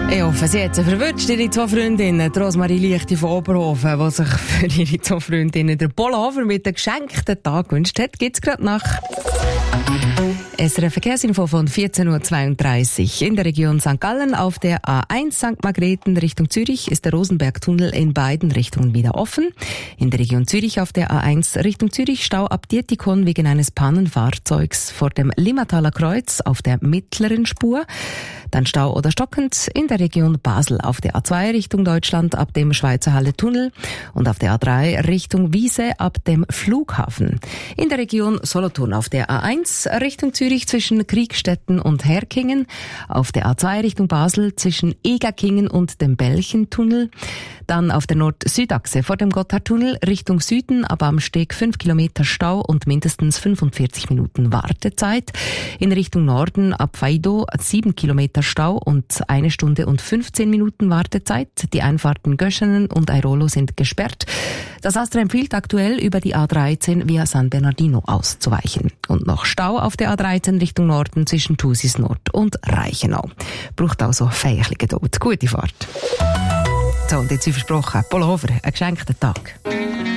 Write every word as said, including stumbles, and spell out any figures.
Ich hoffe, sie hat sie verwünscht, ihre zwei Freundinnen, die Rosmarie Lichti von Oberhofen, die sich für ihre zwei Freundinnen der Pullover mit einem geschenkten Tag gewünscht hat, gibt's gerade nach. Es ist eine Verkehrsinfo von vierzehn Uhr zweiunddreißig. In der Region Sankt Gallen auf der A eins Sankt Margrethen Richtung Zürich ist der Rosenbergtunnel in beiden Richtungen wieder offen. In der Region Zürich auf der A eins Richtung Zürich Stau ab Dietikon wegen eines Pannenfahrzeugs vor dem Limmataler Kreuz auf der mittleren Spur. Dann Stau oder stockend in der Region Basel auf der A zwei Richtung Deutschland ab dem Schweizer Halle Tunnel und auf der A drei Richtung Wiese ab dem Flughafen. In der Region Solothurn auf der A eins Richtung Zürich zwischen Kriegstetten und Herkingen, auf der A zwei Richtung Basel zwischen Egerkingen und dem Belchentunnel, dann auf der Nord-Süd-Achse vor dem Gotthardtunnel Richtung Süden, aber am Steg fünf Kilometer Stau und mindestens fünfundvierzig Minuten Wartezeit. In Richtung Norden ab Faido sieben Kilometer Stau und eine Stunde und fünfzehn Minuten Wartezeit. Die Einfahrten Göschenen und Airolo sind gesperrt. Das Astra empfiehlt aktuell über die A dreizehn via San Bernardino auszuweichen. Und noch Stau auf der A dreizehn Richtung Norden zwischen Thusis Nord und Reichenau. Braucht also feierliche Geduld. Gute Fahrt. So, und jetzt wie versprochen, Pullover, ein geschenkter Tag.